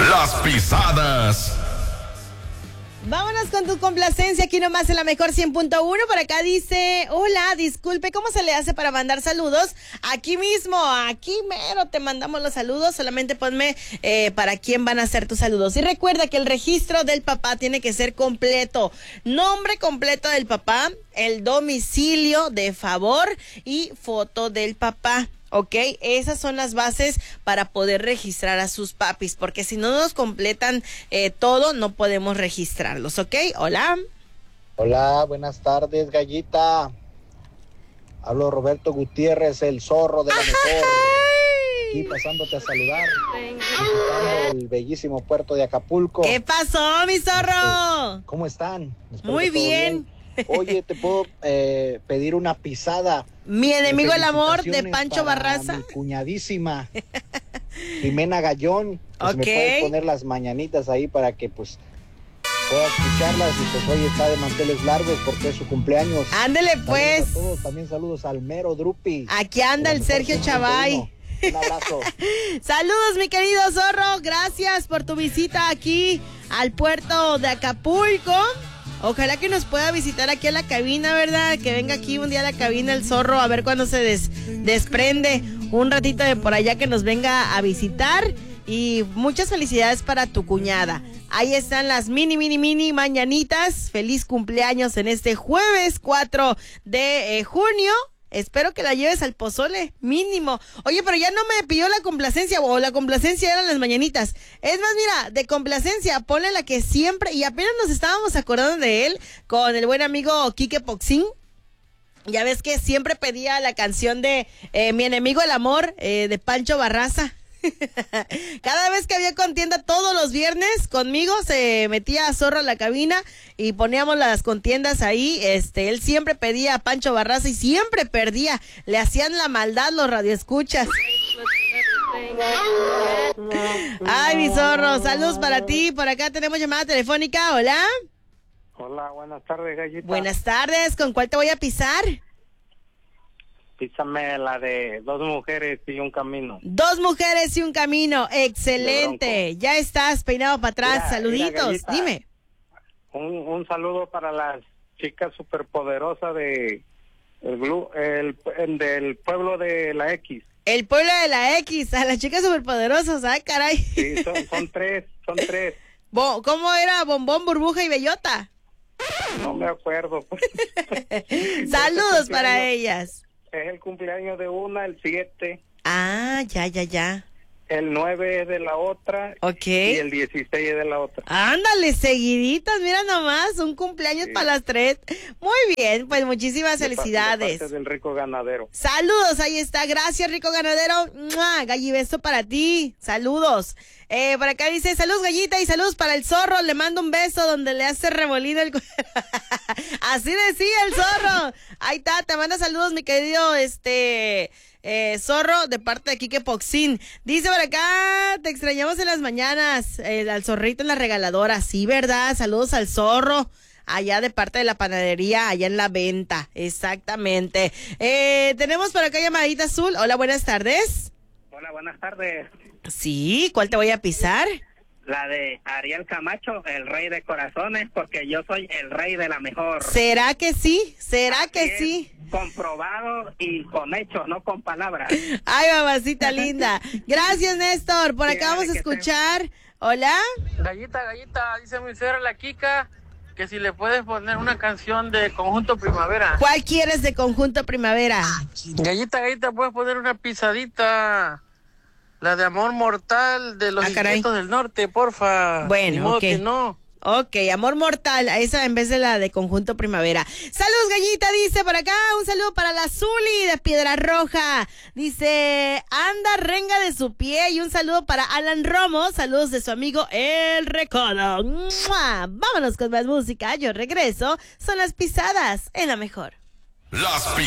Las pisadas. Vámonos con tu complacencia aquí nomás en la mejor 100.1. Por acá dice, hola, disculpe, ¿cómo se le hace para mandar saludos? Aquí mismo, aquí mero te mandamos los saludos. Solamente ponme para quién van a ser tus saludos. Y recuerda que el registro del papá tiene que ser completo. Nombre completo del papá, el domicilio de favor y foto del papá. Ok, esas son las bases para poder registrar a sus papis, porque si no nos completan todo, no podemos registrarlos, ¿ok? Hola. Hola, buenas tardes, Gallita. Hablo Roberto Gutiérrez, el zorro de la mejor. Aquí pasándote a saludar. Visitando el bellísimo puerto de Acapulco. ¿Qué pasó, mi zorro? ¿Cómo están? Espero Muy que todo bien. Oye, ¿te puedo pedir una pisada? Mi enemigo el amor, de Felicitaciones Pancho para Barraza. mi cuñadísima, Jimena Gallón. Que si me puedes poner las mañanitas ahí para que pues pueda escucharlas. Y pues hoy está de manteles largos porque es su cumpleaños. Ándele pues. Saludos a todos, también saludos al mero Drupi. Aquí anda el Sergio Chavay. Un abrazo. Saludos, mi querido zorro. Gracias por tu visita aquí al puerto de Acapulco. Ojalá que nos pueda visitar aquí a la cabina, ¿verdad? Que venga aquí un día a la cabina el zorro a ver cuándo se desprende un ratito de por allá, que nos venga a visitar. Y muchas felicidades para tu cuñada. Ahí están las mini mañanitas. Feliz cumpleaños en este jueves 4 de junio. Espero que la lleves al pozole, mínimo. Oye, pero ya no me pidió la complacencia, o la complacencia eran las mañanitas. Es más, mira, de complacencia, ponle la que siempre, y apenas nos estábamos acordando de él, con el buen amigo Quique Poxín. Ya ves que siempre pedía la canción de Mi enemigo el amor, de Pancho Barraza. Cada vez que había contienda todos los viernes conmigo se metía a Zorro a la cabina y poníamos las contiendas ahí. Él siempre pedía a Pancho Barraza y siempre perdía. Le hacían la maldad los radioescuchas. Ay, mi zorro, saludos para ti. Por acá tenemos llamada telefónica. Hola. Hola, buenas tardes, Gallita. Buenas tardes, ¿con cuál te voy a pisar? Písame la de 2 mujeres y un camino. 2 mujeres y un camino, excelente. Ya estás peinado para atrás, Mira, saluditos, Gallita, dime. Un saludo para las chicas superpoderosas de del pueblo de la X. El pueblo de la X, a las chicas superpoderosas, ay caray. Sí, son tres. ¿Cómo era? ¿Bombón, burbuja y bellota? No me acuerdo. Saludos para ellas. Es el cumpleaños de una, el 7. Ah, ya. El 9 es de la otra. Ok. Y el 16 es de la otra. Ándale, seguiditas, mira nomás, un cumpleaños para las 3. Muy bien, pues muchísimas felicidades. De parte del Rico Ganadero. Saludos, ahí está, gracias Rico Ganadero. ¡Mua! Gallibeso para ti, saludos. Por acá dice, saludos Gallita y saludos para el zorro, le mando un beso donde le hace remolino el así decía el zorro. Ahí está, te manda saludos mi querido zorro, de parte de Quique Poxín. Dice por acá, te extrañamos en las mañanas, al zorrito en la regaladora. Sí, ¿verdad? Saludos al zorro, allá de parte de la panadería, allá en la venta, exactamente. Tenemos por acá llamadita azul. Hola, buenas tardes. Hola, buenas tardes. Sí, ¿cuál te voy a pisar? La de Ariel Camacho, el rey de corazones, porque yo soy el rey de la mejor. ¿Será que sí? ¿Será Así que es, sí? comprobado y con hechos, no con palabras. Ay, mamacita linda. Gracias, Néstor. Por acá vamos a escuchar. Hola. Gallita, dice mi suegra la Kika que si le puedes poner una canción de Conjunto Primavera. ¿Cuál quieres de Conjunto Primavera? Gallita, puedes poner una pisadita. La de Amor Mortal de los Inquietos del Norte, porfa. Bueno, ok. Que no. Ok, Amor Mortal, esa en vez de la de Conjunto Primavera. Saludos, Gallita, dice por acá, un saludo para la Zuli de Piedra Roja. Dice, anda renga de su pie, y un saludo para Alan Romo, saludos de su amigo El Recodo. ¡Mua! Vámonos con más música, yo regreso, son las pisadas en la mejor. Las